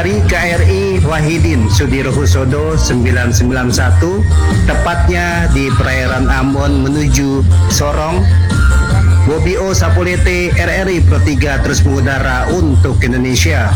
dari KRI Wahidin Sudirohusodo 991, tepatnya di perairan Ambon menuju Sorong. Bobi O Sapulete RRI Pro 3 terus mengudara untuk Indonesia.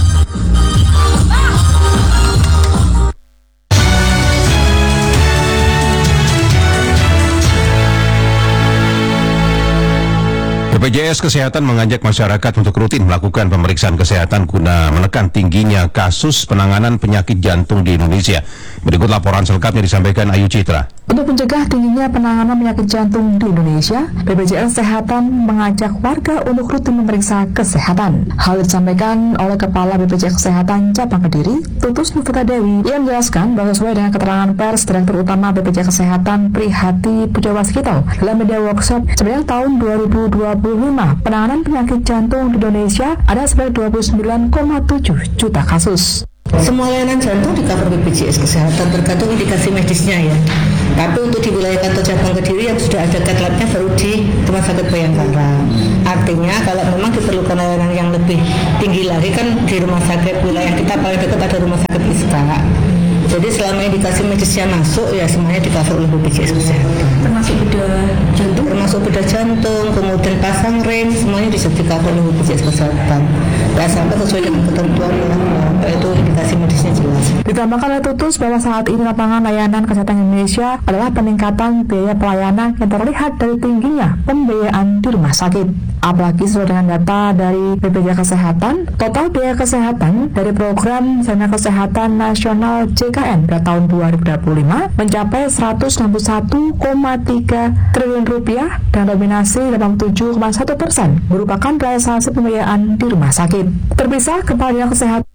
BPJS Kesehatan mengajak masyarakat untuk rutin melakukan pemeriksaan kesehatan guna menekan tingginya kasus penanganan penyakit jantung di Indonesia. Berikut laporan selengkapnya disampaikan Ayu Citra. Untuk mencegah tingginya penanganan penyakit jantung di Indonesia, BPJS Kesehatan mengajak warga untuk rutin memeriksa kesehatan. Hal disampaikan oleh Kepala BPJS Kesehatan Cabang Kediri, Tutus Nufita Dewi, yang menjelaskan bahwa sesuai dengan keterangan pers Direktur Utama BPJS Kesehatan Prihati Pujawaskito dalam media workshop sepanjang tahun 2025, penanganan penyakit jantung di Indonesia ada sebanyak 29,7 juta kasus. Semua layanan jantung di cover BPJS Kesehatan tergantung indikasi medisnya ya. Tapi untuk di wilayah kantor cabang Kediri yang sudah ada cat labnya baru di Rumah Sakit Bayangkara. Artinya kalau memang diperlukan layanan yang lebih tinggi lagi kan di rumah sakit wilayah kita paling dekat ada Rumah Sakit Iska. Jadi selama indikasi medisnya masuk ya semuanya di cover oleh BPJS Kesehatan. Termasuk Bedah jantung, kemudian pasang rem, semuanya bisa di cover oleh BPJS Kesehatan. Ya sampai sesuai dengan ketentuan itu indikasi medisnya jelas. Ditambahkan oleh Tutus bahwa saat ini lapangan layanan kesehatan Indonesia adalah peningkatan biaya pelayanan yang terlihat dari tingginya pembiayaan di rumah sakit. Apalagi sesuai dengan data dari BPJS Kesehatan, total biaya kesehatan dari program Jaminan Kesehatan Nasional JKN pada tahun 2025 mencapai 161,3 triliun rupiah dan dominasi 87,1% merupakan realisasi pembiayaan di rumah sakit. Terpisah, Kepala Dinas Kesehatan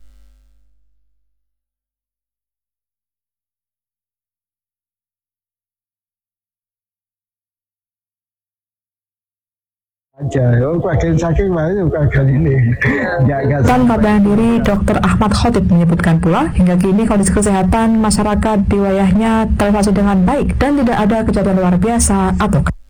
Tanpa diri, Dr. Ahmad Khotib menyebutkan pula hingga kini kondisi kesehatan masyarakat di wilayahnya terpantau dengan baik dan tidak ada kejadian luar biasa atau